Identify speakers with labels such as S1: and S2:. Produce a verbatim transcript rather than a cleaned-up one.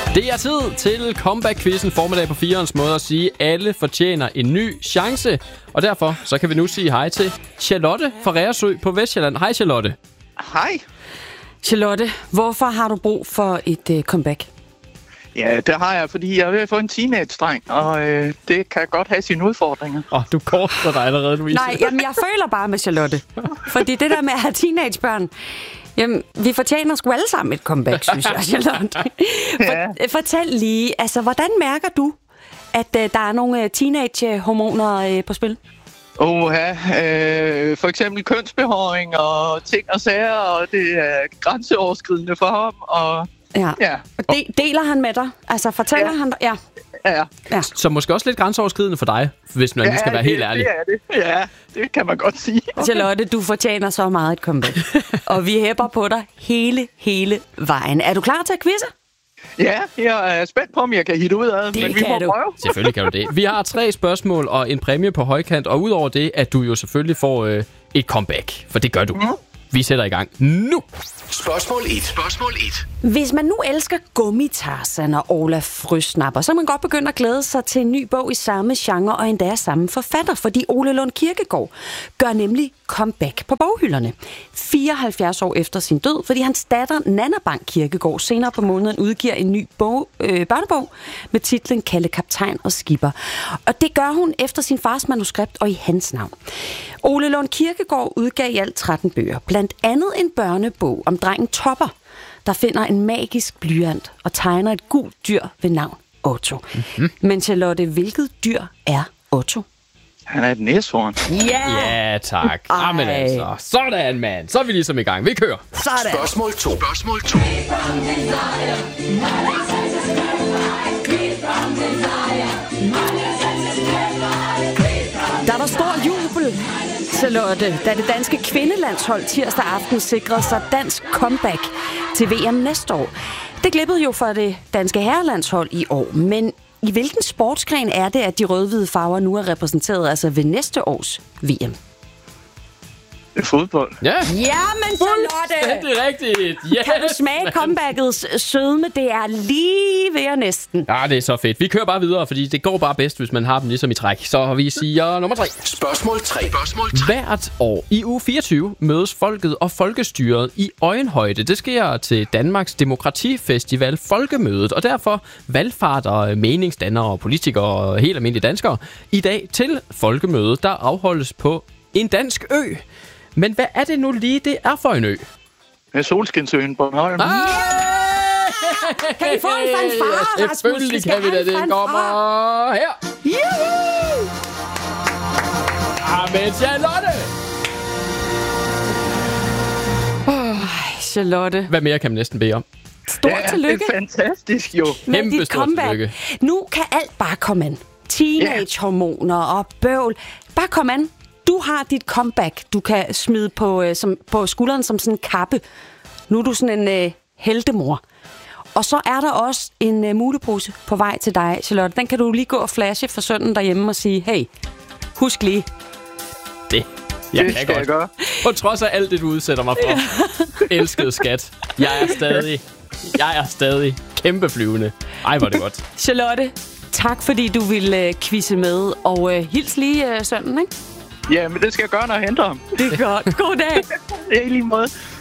S1: Det er tid til comeback-quizzen, formiddag på firens måde at sige, at alle fortjener en ny chance. Og derfor så kan vi nu sige hej til Charlotte fra Reersø på Vestsjælland. Hej Charlotte.
S2: Hej.
S3: Charlotte, hvorfor har du brug for et uh, comeback?
S2: Ja, det har jeg, fordi jeg er ved at få en teenage-dreng, og øh, det kan godt have sine udfordringer.
S1: Åh, oh, du korter dig allerede, Louise.
S3: Nej, jamen jeg føler bare med Charlotte. Fordi det der med at have teenagebørn, jamen, vi fortjener sgu alle sammen et comeback, synes jeg, Charlotte. For, fortæl lige, altså, hvordan mærker du, at uh, der er nogle uh, teenage-hormoner uh, på spil?
S2: Åh, øh, for eksempel kønsbehåring og ting og sager, og det er grænseoverskridende for ham, og
S3: ja.
S2: ja.
S3: Og de, deler han med dig? Altså, fortæller
S2: ja.
S3: han dig? Ja.
S2: Ja.
S3: ja.
S1: Så måske også lidt grænseoverskridende for dig, hvis man
S2: ja,
S1: lige skal være
S2: det,
S1: helt ærlig.
S2: Det er det. Ja, det kan man godt sige.
S3: Charlotte, du fortjener så meget et comeback. Og vi hæpper på dig hele, hele vejen. Er du klar til at quizze?
S2: Ja, jeg er spændt på, om jeg kan hitte ud af det, men vi må
S3: du.
S2: prøve.
S1: Selvfølgelig kan du det. Vi har tre spørgsmål og en præmie på højkant, og udover det, at du jo selvfølgelig får øh, et comeback, for det gør du. Mm. Vi sætter i gang nu.
S4: Spørgsmål et. Spørgsmål et.
S3: Hvis man nu elsker Gummitarsan og Olaf Frøsnapper, så er man godt begyndt at glæde sig til en ny bog i samme genre og endda samme forfatter, fordi Ole Lund Kirkegaard gør nemlig comeback på boghylderne. fireoghalvfjerds år efter sin død, fordi hans datter Nanna Bang Kirkegaard senere på måneden udgiver en ny bog, øh, børnebog med titlen Kalle Kaptajn og Skipper. Og det gør hun efter sin fars manuskript og i hans navn. Ole Lund Kirkegaard udgav i alt tretten bøger, blandt andet en børnebog om drengen Topper, der finder en magisk blyant og tegner et gult dyr ved navn Otto. Mm-hmm. Men Charlotte, hvilket dyr er Otto?
S2: Han er et næshorn.
S3: Ja!
S1: Ja, tak. Jamen altså. Sådan, mand. Så er vi ligesom i gang. Vi kører.
S3: Sådan.
S4: Spørgsmål to. Spørgsmål to.
S3: Der var stor jubel, Charlotte, da det danske kvindelandshold tirsdag aften sikrede sig dansk comeback til V M næste år. Det glippede jo for det danske herrelandshold i år, men i hvilken sportsgren er det, at de rød-hvide farver nu er repræsenteret, altså ved næste års V M?
S2: Fodbold.
S1: Ja.
S3: Ja, men Charlotte!
S1: Det er rigtigt. Yes,
S3: kan du smage comebackets sødme? Det er lige ved at næsten.
S1: Ja, det er så fedt. Vi kører bare videre, fordi det går bare bedst, hvis man har dem ligesom i træk. Så vi siger nummer tre.
S4: Spørgsmål tre. Spørgsmål tre.
S1: Hvert år i uge fireogtyve mødes folket og folkestyret i øjenhøjde. Det sker til Danmarks Demokratifestival Folkemødet, og derfor valgfarter, meningsdannere og politikere og helt almindelige danskere i dag til Folkemødet, der afholdes på en dansk ø. Men hvad er det nu lige, det er for en ø?
S2: Med Solskinsøen Bornholm.
S1: Ah!
S3: Kan vi få en fanfare, Rasmus?
S1: Selvfølgelig kan vi da. Det kommer her.
S3: Juhu!
S1: Amen, Charlotte!
S3: Ej, Charlotte.
S1: Hvad mere kan man næsten bede om?
S3: Stort
S2: Ja,
S3: tillykke.
S2: det er fantastisk jo.
S3: Med
S1: Kæmpe
S3: dit
S1: stort
S3: comeback.
S1: tillykke.
S3: Nu kan alt bare komme an. Teenage-hormoner og bøvl. Bare kom an. Du har dit comeback, du kan smide på, øh, som, på skulderen som sådan en kappe. Nu er du sådan en øh, heltemor. Og så er der også en øh, mulepose på vej til dig, Charlotte. Den kan du lige gå og flashe for sønnen derhjemme og sige, hey, husk lige.
S1: Det, jeg
S2: Det
S1: kan
S2: skal
S1: godt.
S2: jeg gøre.
S1: På trods af alt det, du udsætter mig for. Elskede skat. Jeg er stadig, jeg er stadig kæmpe flyvende. Ej, hvor er det godt.
S3: Charlotte, tak fordi du ville øh, quizze med. Og øh, hils lige øh, sønnen, ikke?
S2: Ja, men det skal jeg gøre, når jeg henter ham.
S3: Det er godt. God dag.
S2: Det er i lige måde.